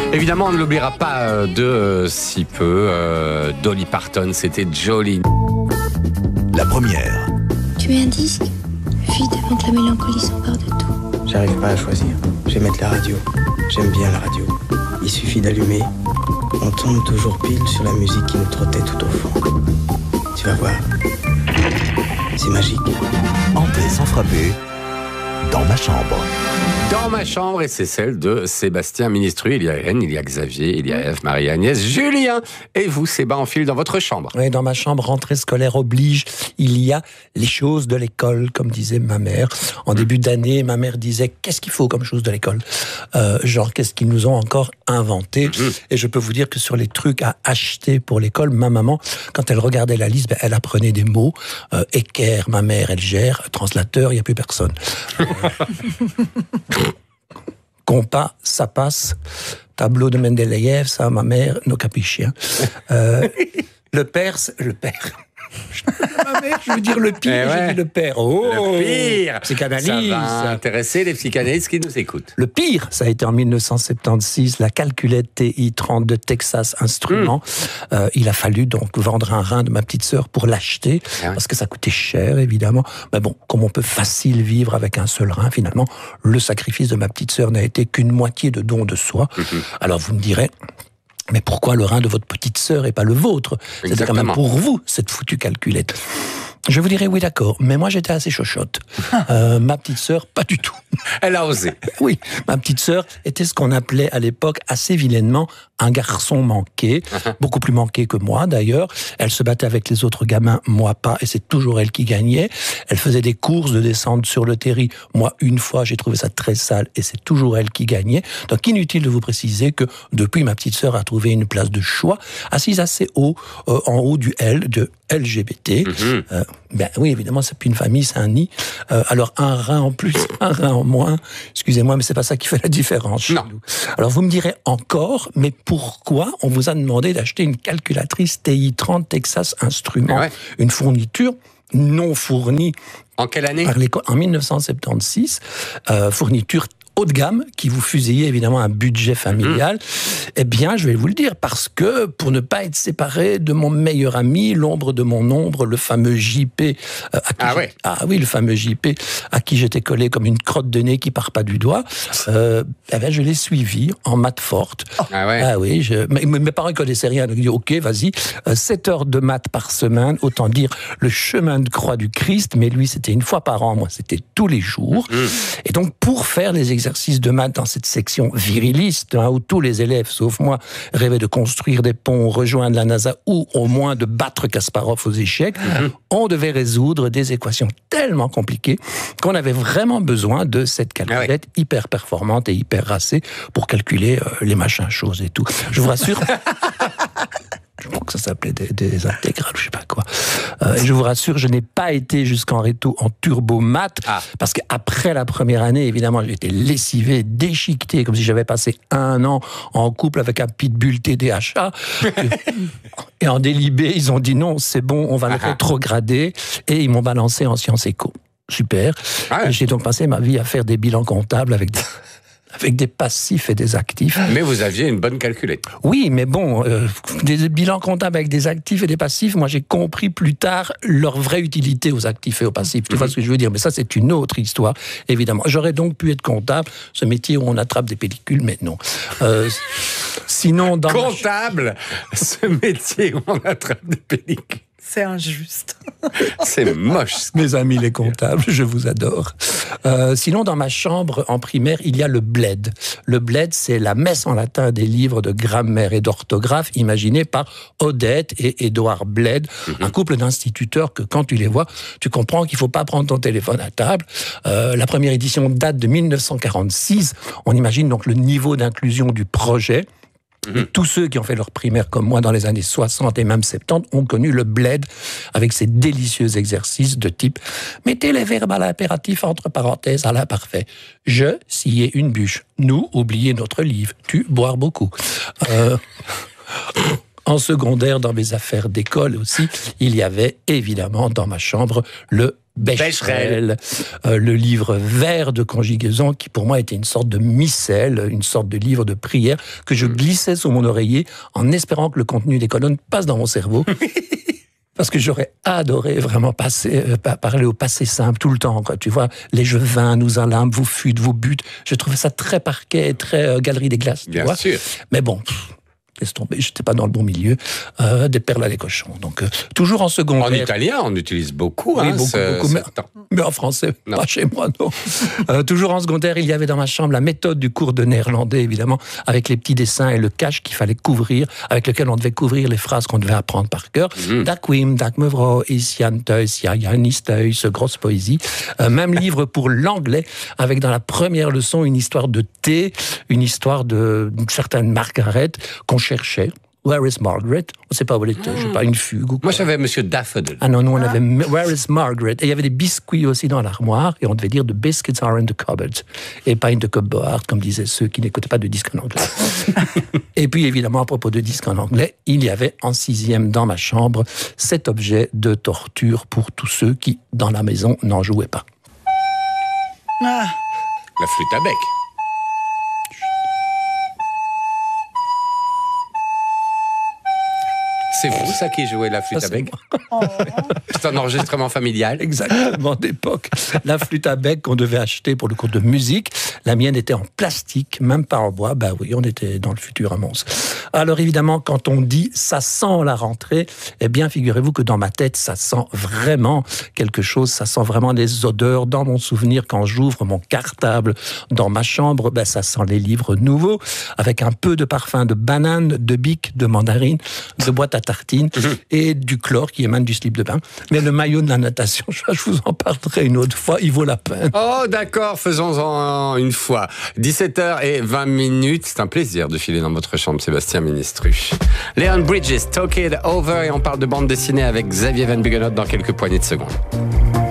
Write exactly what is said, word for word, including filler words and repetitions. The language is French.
Évidemment, on ne l'oubliera pas de euh, si peu. Euh, Dolly Parton, c'était Jolene. La première. Tu es un disque, vide avant que la mélancolie s'empare de tout. J'arrive pas à choisir. Je vais mettre la radio. J'aime bien la radio. Il suffit d'allumer. On tombe toujours pile sur la musique qui nous trottait tout au fond. Tu vas voir. C'est magique. Entrer sans frapper. Dans ma chambre. Dans ma chambre, et c'est celle de Sébastien Ministru. Il y a Hélène, il y a Xavier, il y a Ève, Marie-Agnès, Julien. Et vous, Sébastien, en file dans votre chambre. Oui, dans ma chambre, rentrée scolaire oblige, il y a les choses de l'école, comme disait ma mère. En début d'année, ma mère disait, qu'est-ce qu'il faut comme chose de l'école ? euh, Genre, qu'est-ce qu'ils nous ont encore inventé ? Mmh. Et je peux vous dire que sur les trucs à acheter pour l'école, ma maman, quand elle regardait la liste, ben, elle apprenait des mots. Euh, équerre, ma mère, elle gère. Translateur, il n'y a plus personne. Compas, ça passe. Tableau de Mendeleïev, ça, ma mère, no capisce. Euh, le père, le père. Ma mère, je veux dire le pire, eh ouais. J'ai dit le père. Oh, le pire. Psychanalyse. Ça va intéresser les psychanalystes qui nous écoutent. Le pire, ça a été en dix-neuf cent soixante-seize, la calculette T I trente de Texas Instruments. Mmh. Euh, il a fallu donc vendre un rein de ma petite sœur pour l'acheter, ah ouais. Parce que ça coûtait cher, évidemment. Mais bon, comme on peut facile vivre avec un seul rein, finalement, le sacrifice de ma petite sœur n'a été qu'une moitié de don de soi. Mmh. Alors vous me direz... Mais pourquoi le rein de votre petite sœur et pas le vôtre ? C'était quand même pour vous, cette foutue calculette. Je vous dirais oui, d'accord, mais moi j'étais assez chochotte. Euh, ma petite sœur, pas du tout. Elle a osé. Oui, ma petite sœur était ce qu'on appelait à l'époque assez vilainement un garçon manqué, beaucoup plus manqué que moi d'ailleurs. Elle se battait avec les autres gamins, moi pas, et c'est toujours elle qui gagnait. Elle faisait des courses de descente sur le terri. Moi, une fois, j'ai trouvé ça très sale, et c'est toujours elle qui gagnait. Donc inutile de vous préciser que depuis, ma petite sœur a trouvé une place de choix, assise assez haut, euh, en haut du L, de L G B T. Mm-hmm. Euh, ben oui, évidemment, c'est plus une famille, c'est un nid. Euh, alors un rein en plus, un rein en moins. Excusez-moi, mais c'est pas ça qui fait la différence chez nous. Alors vous me direz encore, mais pourquoi on vous a demandé d'acheter une calculatrice T I trente Texas Instruments, ouais. Une fourniture non fournie. En quelle année ? Par l'école, en dix-neuf cent soixante-seize, euh, fourniture haut de gamme, qui vous fusillait évidemment un budget familial, mmh. Eh bien, je vais vous le dire, parce que pour ne pas être séparé de mon meilleur ami, l'ombre de mon ombre, le fameux J P, euh, à qui ah, ouais. ah oui, le fameux J P, à qui j'étais collé comme une crotte de nez qui part pas du doigt, euh, eh bien, je l'ai suivi en maths forte. Oh. Ah, ouais. ah oui, je, mes, mes parents ne connaissaient rien, donc ils ont dit, ok, vas-y, euh, sept heures de maths par semaine, autant dire le chemin de croix du Christ, mais lui, c'était une fois par an, moi, c'était tous les jours. Mmh. Et donc, pour faire les exercices de maths dans cette section viriliste, hein, où tous les élèves, sauf moi, rêvaient de construire des ponts, rejoindre la NASA ou au moins de battre Kasparov aux échecs, mmh. On devait résoudre des équations tellement compliquées qu'on avait vraiment besoin de cette calculette ah ouais. hyper performante et hyper racée pour calculer euh, les machins choses et tout. Je vous rassure... Je crois que ça s'appelait des, des intégrales, je sais pas quoi. Euh, je vous rassure, je n'ai pas été jusqu'en réto en turbo maths, ah. parce qu'après la première année, évidemment, j'ai été lessivé, déchiqueté, comme si j'avais passé un an en couple avec un pitbull T D A H. Et en délibé, ils ont dit non, c'est bon, on va le rétrograder, et ils m'ont balancé en sciences éco. Super. Ah ouais. J'ai donc passé ma vie à faire des bilans comptables avec des... avec des passifs et des actifs. Mais vous aviez une bonne calculette. Oui, mais bon, euh, des bilans comptables avec des actifs et des passifs, moi j'ai compris plus tard leur vraie utilité aux actifs et aux passifs. Tu mm-hmm. vois ce que je veux dire ? Mais ça, c'est une autre histoire, évidemment. J'aurais donc pu être comptable, ce métier où on attrape des pellicules, mais non. Euh, sinon, dans comptable, ma... ce métier où on attrape des pellicules. C'est injuste. C'est moche. Mes amis les comptables, je vous adore. Euh, sinon, dans ma chambre en primaire, il y a le bled. Le bled, c'est la messe en latin des livres de grammaire et d'orthographe imaginés par Odette et Édouard Bled, mm-hmm. un couple d'instituteurs que quand tu les vois, tu comprends qu'il ne faut pas prendre ton téléphone à table. Euh, la première édition date de dix-neuf cent quarante-six. On imagine donc le niveau d'inclusion du projet. Et tous ceux qui ont fait leur primaire comme moi dans les années soixante et même soixante-dix ont connu le bled avec ses délicieux exercices de type « Mettez les verbes à l'impératif entre parenthèses à l'imparfait. Je, scier une bûche. Nous, oublier notre livre. Tu, boire beaucoup. Euh... » En secondaire, dans mes affaires d'école aussi, il y avait évidemment dans ma chambre le Becherel, euh, le livre vert de conjugaison qui pour moi était une sorte de missel, une sorte de livre de prière que je glissais sous mon oreiller en espérant que le contenu des colonnes passe dans mon cerveau. Parce que j'aurais adoré vraiment passer, euh, parler au passé simple tout le temps. Quoi. Tu vois, les je vins, nous allâmes, vous fûtes, vous bûtes. Je trouvais ça très parquet, très euh, galerie des glaces. Tu Bien vois. sûr. Mais bon... Pff, laisse tomber, j'étais pas dans le bon milieu, euh, des perles à les cochons. Donc, euh, toujours en secondaire. En italien, on utilise beaucoup, oui, hein, beaucoup, ce, beaucoup, mais, ce temps. mais en français, non. pas chez moi, non. euh, toujours en secondaire, il y avait dans ma chambre la méthode du cours de néerlandais, évidemment, avec les petits dessins et le cache qu'il fallait couvrir, avec lequel on devait couvrir les phrases qu'on devait apprendre par cœur. Mm-hmm. Dakwim, Dakmevro, Isian Teus, Yanis Teus, grosse poésie. Euh, même livre pour l'anglais, avec dans la première leçon une histoire de thé, une histoire de d'une certaine Margaret qu'on cherchait. Where is Margaret? On ne sait pas où elle était, ah. je sais pas, une fugue ou quoi. Moi, j'avais Monsieur Daffodil. Ah non, nous, on avait Where is Margaret? Et il y avait des biscuits aussi dans l'armoire, et on devait dire The biscuits are in the cupboard. Et pas in the cupboard, comme disaient ceux qui n'écoutaient pas de disques en anglais. Et puis, évidemment, à propos de disques en anglais, il y avait en sixième dans ma chambre cet objet de torture pour tous ceux qui, dans la maison, n'en jouaient pas. Ah. La flûte à bec. C'est vous, ça, qui jouait la flûte ça, à bec? Oh. C'est un enregistrement familial. Exactement, d'époque. La flûte à bec qu'on devait acheter pour le cours de musique. La mienne était en plastique, même pas en bois. Bah oui, on était dans le futur à Mons. Alors évidemment, quand on dit « ça sent la rentrée », eh bien, figurez-vous que dans ma tête, ça sent vraiment quelque chose. Ça sent vraiment des odeurs. Dans mon souvenir, quand j'ouvre mon cartable dans ma chambre, ben, ça sent les livres nouveaux, avec un peu de parfum de banane, de bique, de mandarine, de boîte à tartines et du chlore qui émane du slip de bain. Mais le maillot de la natation, je vous en parlerai une autre fois, il vaut la peine. Oh d'accord, faisons-en une fois. dix-sept heures vingt minutes, c'est un plaisir de filer dans votre chambre, Sébastien Ministru. Leon Bridges, Talk It Over, et on parle de bande dessinée avec Xavier Van Buggenot dans quelques poignées de secondes.